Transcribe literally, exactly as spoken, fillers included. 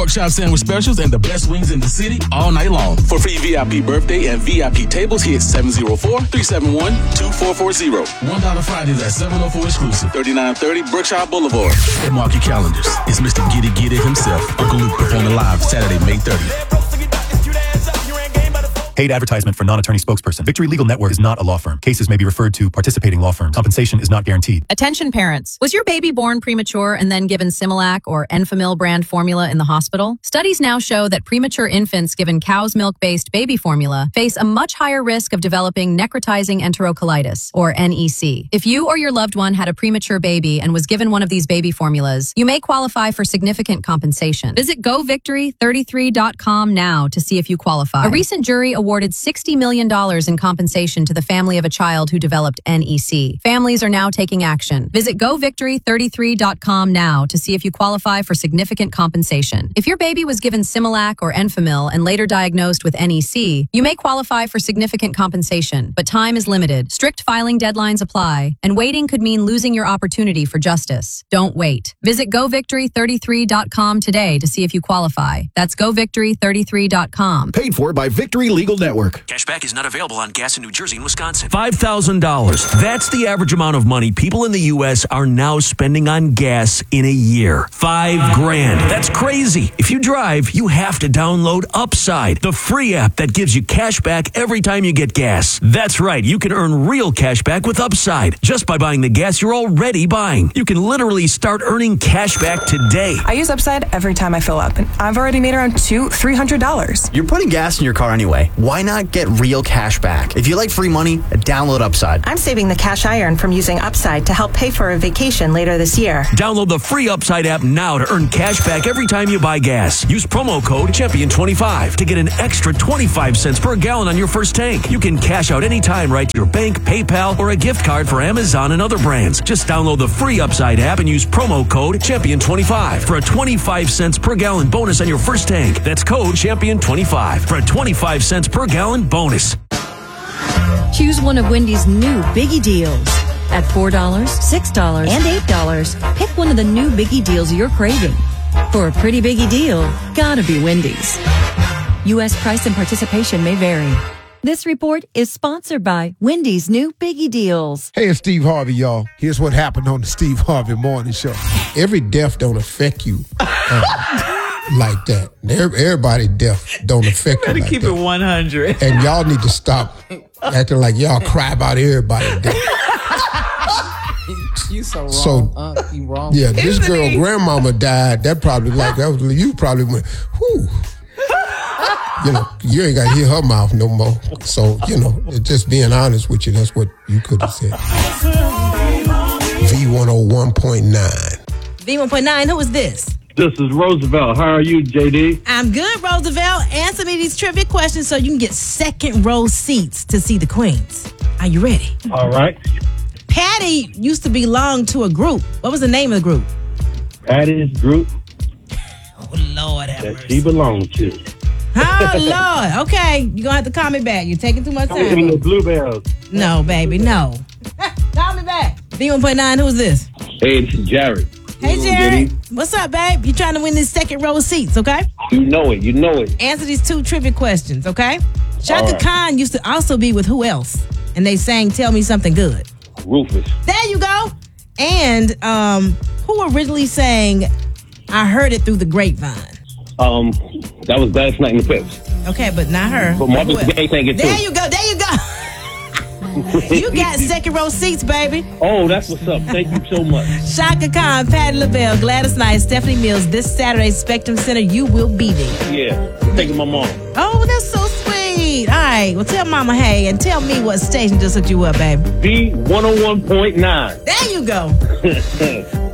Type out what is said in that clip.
pork chop sandwich specials, and the best wings in the city all night long. For free V I P birthday and V I P tables, hit seven oh four, three seven one, two four four zero. one dollar Fridays at seven oh four Exclusive, thirty-nine thirty Brookshire Boulevard. And mark your calendars. It's Mister Get It Get It himself, Uncle Luke, performing live Saturday, May thirtieth. Paid advertisement for non-attorney spokesperson. Victory Legal Network is not a law firm. Cases may be referred to participating law firms. Compensation is not guaranteed. Attention parents. Was your baby born premature and then given Similac or Enfamil brand formula in the hospital? Studies now show that premature infants given cow's milk-based baby formula face a much higher risk of developing necrotizing enterocolitis, or N E C. If you or your loved one had a premature baby and was given one of these baby formulas, you may qualify for significant compensation. Visit go victory thirty-three dot com now to see if you qualify. A recent jury awarded sixty million dollars in compensation to the family of a child who developed N E C. Families are now taking action. Visit go victory thirty-three dot com now to see if you qualify for significant compensation. If your baby was given Similac or Enfamil and later diagnosed with N E C, you may qualify for significant compensation, but time is limited. Strict filing deadlines apply, and waiting could mean losing your opportunity for justice. Don't wait. Visit go victory thirty-three dot com today to see if you qualify. That's go victory thirty-three dot com. Paid for by Victory Legal Network. Cashback is not available on gas in New Jersey and Wisconsin. five thousand dollars. That's the average amount of money people in the U S are now spending on gas in a year. Five grand. That's crazy. If you drive, you have to download Upside, the free app that gives you cash back every time you get gas. That's right. You can earn real cash back with Upside just by buying the gas you're already buying. You can literally start earning cash back today. I use Upside every time I fill up, and I've already made around two, three hundred dollars. You're putting gas in your car anyway. Why not get real cash back? If you like free money, download Upside. I'm saving the cash I earn from using Upside to help pay for a vacation later this year. Download the free Upside app now to earn cash back every time you buy gas. Use promo code champion twenty-five to get an extra twenty-five cents per gallon on your first tank. You can cash out anytime right to your bank, PayPal, or a gift card for Amazon and other brands. Just download the free Upside app and use promo code champion twenty-five for a twenty-five cents per gallon bonus on your first tank. That's code champion twenty-five for a twenty-five cents per gallon bonus. Choose one of Wendy's new Biggie Deals. At four dollars, six dollars, and eight dollars, pick one of the new Biggie Deals you're craving. For a pretty Biggie deal, gotta be Wendy's. U S price and participation may vary. This report is sponsored by Wendy's new Biggie Deals. Hey, it's Steve Harvey, y'all. Here's what happened on the Steve Harvey Morning Show. Every death don't affect you uh, like that. Everybody death don't affect you like that. Keep it one hundred. And y'all need to stop acting like y'all cry about everybody death. You so wrong. So, uh, you wrong. Yeah, this Isn't girl he? grandmama died. That probably like that was you probably went, whoo. You know, you ain't got to hear her mouth no more. So, you know, just being honest with you, that's what you could have said. V one oh one point nine. V one point nine, who is this? This is Roosevelt. How are you, J D? I'm good, Roosevelt. Answer me these trivia questions so you can get second row seats to see the Queens. Are you ready? All right. Patty used to belong to a group. What was the name of the group? Patty's group. Oh, Lord have that mercy. she belonged to. Oh, Lord. Okay, you're going to have to call me back. You're taking too much time. I'm the Bluebells. No, baby, no. Call me back. V one point nine, who's this? Hey, it's Jared. Hey, Jared. What's up, babe? You're trying to win these second row seats, okay? You know it. You know it. Answer these two trivia questions, okay? Shaka right. Khan used to also be with who else? And they sang Tell Me Something Good. Rufus. There you go. And um, who originally sang I Heard It Through the Grapevine? Um, that was Gladys Knight and the Pips. Okay, but not her. But Marvin Gaye sang it too. There you go. There you go. You got second row seats, baby. Oh, that's what's up. Thank you so much. Shaka Khan, Patti LaBelle, Gladys Knight, Stephanie Mills. This Saturday, Spectrum Center, you will be there. Yeah, taking my mom. Oh, that's so sweet. All right, well, tell Mama hey and tell me what station just hooked you up, baby. V one oh one point nine. There you go.